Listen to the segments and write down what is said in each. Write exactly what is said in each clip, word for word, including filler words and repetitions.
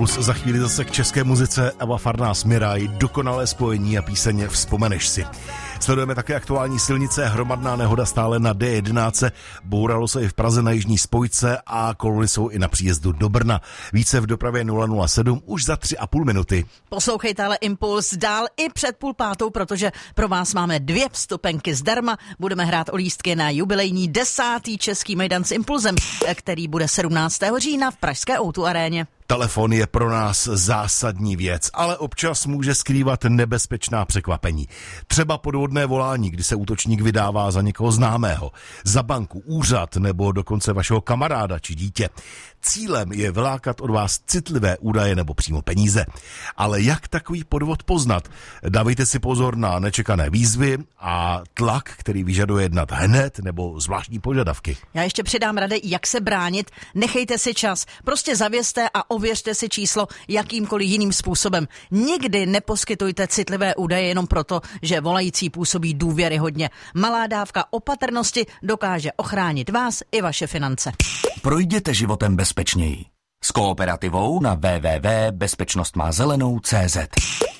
Impuls, za chvíli zase k české muzice. Eva Farná, Miraj, dokonalé spojení a píseň Vzpomeneš si. Sledujeme také aktuální silnice, hromadná nehoda stále na D jedenáct, bouralo se i v Praze na jižní spojce a kolony jsou i na příjezdu do Brna. Více v dopravě nula nula sedm už za tři a půl minuty. Poslouchejte ale Impuls dál i před půl pátou, protože pro vás máme dvě vstupenky zdarma. Budeme hrát o lístky na jubilejní desátý český mejdan s Impulzem, který bude sedmnáctého října v pražské O dva aréně. Telefon je pro nás zásadní věc, ale občas může skrývat nebezpečná překvapení. Třeba podvodné volání, kdy se útočník vydává za někoho známého, za banku, úřad nebo dokonce vašeho kamaráda či dítě. Cílem je vylákat od vás citlivé údaje nebo přímo peníze. Ale jak takový podvod poznat? Dávejte si pozor na nečekané výzvy a tlak, který vyžaduje jednat hned nebo zvláštní požadavky. Já ještě přidám rady, jak se bránit. Nechejte si čas. Prostě zavěste a ověřte si číslo jakýmkoliv jiným způsobem. Nikdy neposkytujte citlivé údaje jenom proto, že volající působí důvěryhodně. Malá dávka opatrnosti dokáže ochránit vás i vaše finance. Projděte životem bezpečněji. S Kooperativou na w w w tečka bezpečnost má zelenou tečka cé zet.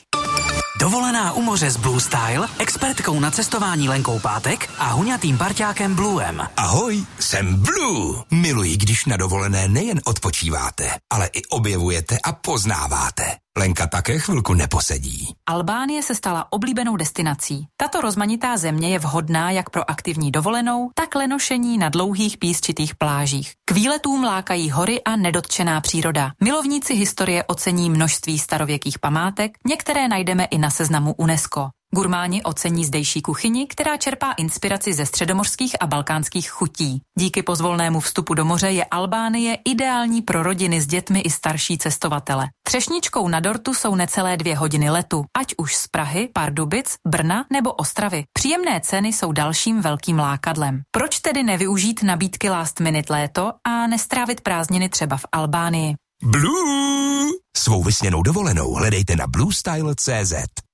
Dovolená u moře s Blue Style, expertkou na cestování Lenkou Pátek a huňatým parťákem Bluem. Ahoj, jsem Blue. Miluji, když na dovolené nejen odpočíváte, ale i objevujete a poznáváte. Lenka také chvilku neposedí. Albánie se stala oblíbenou destinací. Tato rozmanitá země je vhodná jak pro aktivní dovolenou, tak lenošení na dlouhých písčitých plážích. K výletům lákají hory a nedotčená příroda. Milovníci historie ocení množství starověkých památek, některé najdeme i na seznamu UNESCO. Gurmáni ocení zdejší kuchyni, která čerpá inspiraci ze středomořských a balkánských chutí. Díky pozvolnému vstupu do moře je Albánie ideální pro rodiny s dětmi i starší cestovatele. Třešničkou na dortu jsou necelé dvě hodiny letu, ať už z Prahy, Pardubic, Brna nebo Ostravy. Příjemné ceny jsou dalším velkým lákadlem. Proč tedy nevyužít nabídky last minute léto a nestrávit prázdniny třeba v Albánii? Blue! Svou vysněnou dovolenou hledejte na blue style tečka cé zet.